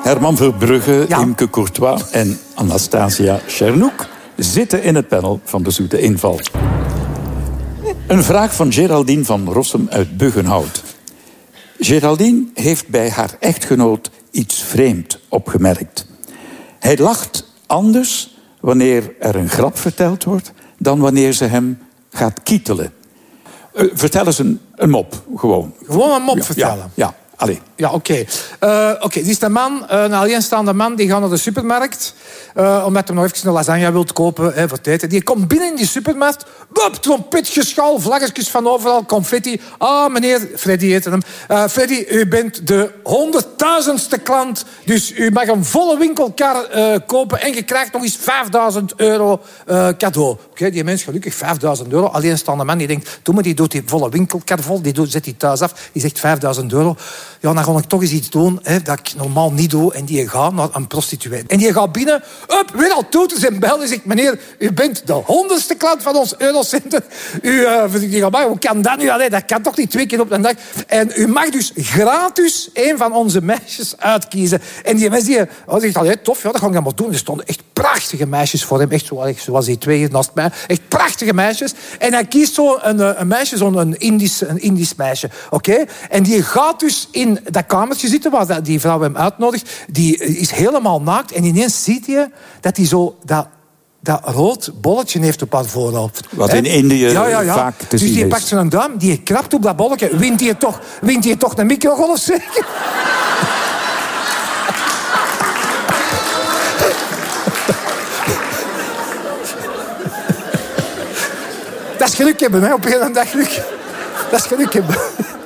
Herman Verbrugge, Imke Courtois en Anastasia Chernouk zitten in het panel van de Zoete Inval. Een vraag van Geraldine van Rossum uit Buggenhout. Geraldine heeft bij haar echtgenoot iets vreemd opgemerkt. Hij lacht anders wanneer er een grap verteld wordt dan wanneer ze hem gaat kietelen. Vertel eens een mop, gewoon. Gewoon een mop vertellen? Ja, allee. Ja, oké. Dit is een man, een alleenstaande man, die gaat naar de supermarkt. Omdat hij nog even een lasagne wil kopen voor het eten. Die komt binnen in die supermarkt. Trompetgeschal, vlaggetjes van overal, confetti. Meneer, Freddy heette hem. Freddy, u bent de 100.000ste klant. Dus u mag een volle winkelkar kopen. En je krijgt nog eens €5.000 cadeau. Oké, die mens gelukkig €5.000. Alleenstaande man, die denkt, doe maar, die doet die volle winkelkar vol. Zet die thuis af. Die zegt €5.000. Ja, dan ga ik toch eens iets doen dat ik normaal niet doe. En die gaat naar een prostituee. En die gaat binnen, weer al toeters en bellen. En zegt, meneer, u bent de 100ste klant van ons Eurocenter. Hoe kan dat nu? Allee, dat kan toch niet 2 keer op een dag? En u mag dus gratis een van onze meisjes uitkiezen. En die mensen zegt, allee, tof, ja, dat ga ik dan maar doen. Er stonden echt prachtige meisjes voor hem. Echt zoals die 2 naast mij. Echt prachtige meisjes. En hij kiest zo een meisje, zo'n Indisch meisje. Oké? En die gaat dus in dat kamertje zitten waar die vrouw hem uitnodigt. Die is helemaal naakt. En ineens ziet hij dat hij zo dat rood bolletje heeft op haar voorhoofd. Wat in Indië vaak te zien is. Dus die pakt zijn duim, die krabt op dat bolletje. Wint hij toch een microgolf zeker? Dat is geluk hebben, hè, op een dag geluk. Dat is geluk hebben.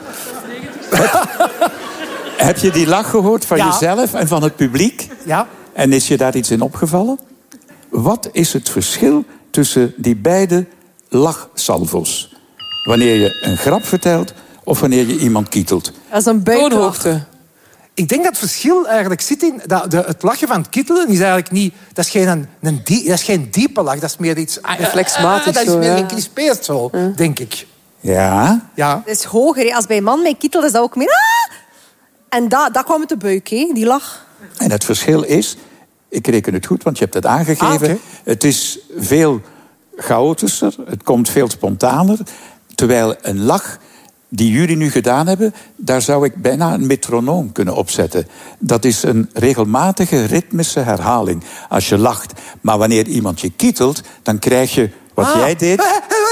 Heb je die lach gehoord van jezelf en van het publiek? Ja. En is je daar iets in opgevallen? Wat is het verschil tussen die beide lachsalvo's? Wanneer je een grap vertelt of wanneer je iemand kietelt? Dat is een buikhoogte. Ik denk dat het verschil eigenlijk zit in... het lachen van het kietelen is eigenlijk niet... Dat is geen diepe lach, dat is meer iets... Reflexmatig dat is zo, meer ja. gecrispeerd zo, denk ik. Ja? Dat is hoger. Hè. Als bij een man met kittel is dat ook meer... Ah! En dat kwam uit de buik, hè, die lach. En het verschil is... Ik reken het goed, want je hebt het aangegeven. Okay. Het is veel chaotischer. Het komt veel spontaner. Terwijl een lach die jullie nu gedaan hebben... daar zou ik bijna een metronoom kunnen opzetten. Dat is een regelmatige, ritmische herhaling. Als je lacht. Maar wanneer iemand je kietelt, dan krijg je wat jij deed...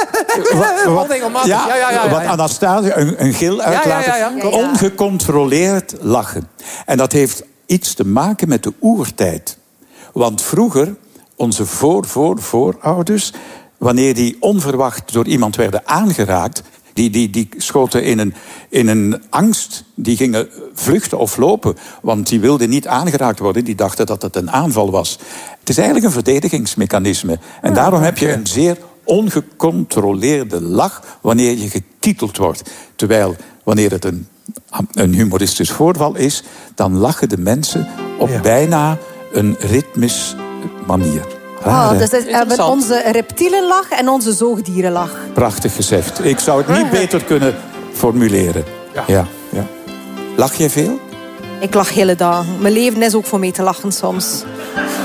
Wat Anastasia, een gil uitlaten. Ongecontroleerd lachen. En dat heeft iets te maken met de oertijd. Want vroeger, onze voorouders... wanneer die onverwacht door iemand werden aangeraakt... die schoten in een angst. Die gingen vluchten of lopen. Want die wilden niet aangeraakt worden. Die dachten dat het een aanval was. Het is eigenlijk een verdedigingsmechanisme. En daarom heb je een zeer ongecontroleerde lach... wanneer je gekieteld wordt. Terwijl, wanneer het een humoristisch voorval is... dan lachen de mensen op bijna een ritmisch manier. Dus we hebben onze reptielenlach en onze zoogdierenlach. Prachtig gezegd. Ik zou het niet beter kunnen formuleren. Ja. Lach jij veel? Ik lach hele dagen. Mijn leven is ook voor mij te lachen soms.